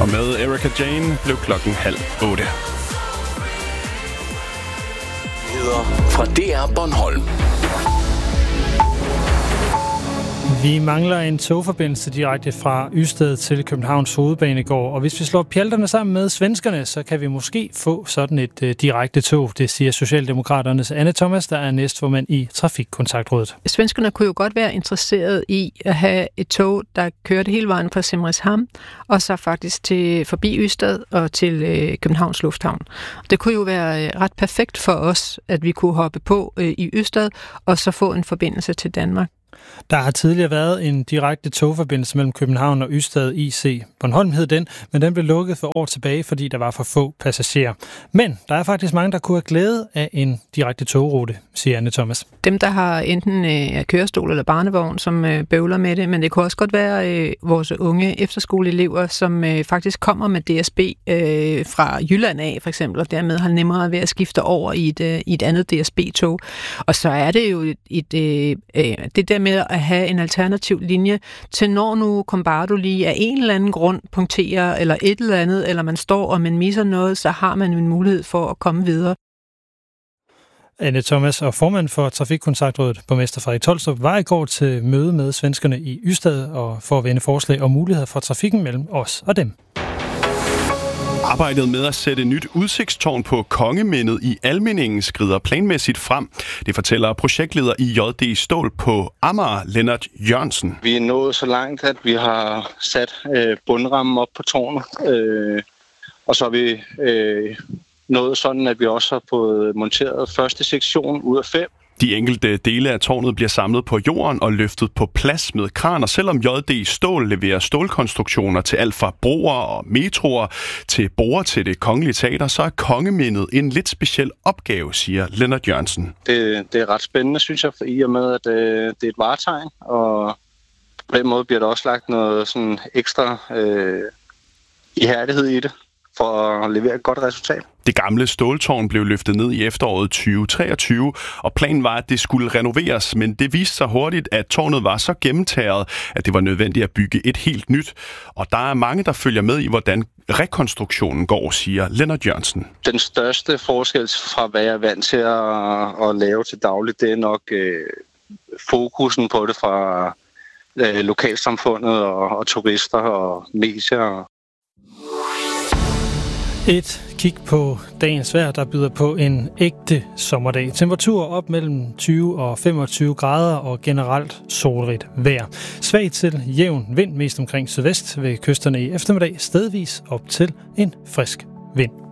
Og med Erika Jane blev klokken 7:30. Fra DR Bornholm. Vi mangler en togforbindelse direkte fra Ystad til Københavns Hovedbanegård, og hvis vi slår pjalterne sammen med svenskerne, så kan vi måske få sådan et direkte tog, det siger Socialdemokraternes Anne Thomas, der er næstformand i Trafikkontaktrådet. Svenskerne kunne jo godt være interesseret i at have et tog, der kørte hele vejen fra Simrishamn, og så faktisk forbi Ystad og til Københavns Lufthavn. Det kunne jo være ret perfekt for os, at vi kunne hoppe på i Ystad, og så få en forbindelse til Danmark. Der har tidligere været en direkte togforbindelse mellem København og Ystad IC. Bornholm hed den, men den blev lukket for år tilbage, fordi der var for få passagerer. Men der er faktisk mange, der kunne have glæde af en direkte togrute, siger Anne Thomas. Dem, der har enten kørestol eller barnevogn, som bøvler med det, men det kunne også godt være vores unge efterskoleelever, som faktisk kommer med DSB fra Jylland af, for eksempel, og dermed har nemmere ved at skifte over i et andet DSB-tog. Og så er det jo det der med at have en alternativ linje til når nu Kombardo lige af en eller anden grund punkterer eller et eller andet, eller man står og man misser noget, så har man en mulighed for at komme videre. Anne Thomas og formand for Trafikkontaktrådet, borgmester Frederik Tolstrup, var i går til møde med svenskerne i Ystad og for at vende forslag og muligheder for trafikken mellem os og dem. Arbejdet med at sætte nyt udsigtstårn på Kongemindet i Almindingen skrider planmæssigt frem. Det fortæller projektleder i JD Stål på Amager, Lennart Jørgensen. Vi er nået så langt, at vi har sat bundrammen op på tårnet. Og så er vi nået sådan, at vi også har fået monteret første sektion ud af 5. De enkelte dele af tårnet bliver samlet på jorden og løftet på plads med kraner, selvom JD Stål leverer stålkonstruktioner til alt fra broer og metroer til borer til Det Kongelige Teater, så er Kongemindet en lidt speciel opgave, siger Lennart Jørgensen. Det er ret spændende, synes jeg, i og med, at det er et varetegn, og på den måde bliver der også lagt noget sådan ekstra ihærdighed i det, for at levere et godt resultat. Det gamle ståltårn blev løftet ned i efteråret 2023, og planen var, at det skulle renoveres, men det viste sig hurtigt, at tårnet var så gennemtæret, at det var nødvendigt at bygge et helt nyt. Og der er mange, der følger med i, hvordan rekonstruktionen går, siger Lennart Jørgensen. Den største forskel fra, hvad jeg er vant til at lave til dagligt, det er nok fokusen på det fra lokalsamfundet og turister og medier. Et kig på dagens vejr, der byder på en ægte sommerdag. Temperaturer op mellem 20 og 25 grader og generelt solrigt vejr. Svag til jævn vind, mest omkring sydvest ved kysterne i eftermiddag, stedvis op til en frisk vind.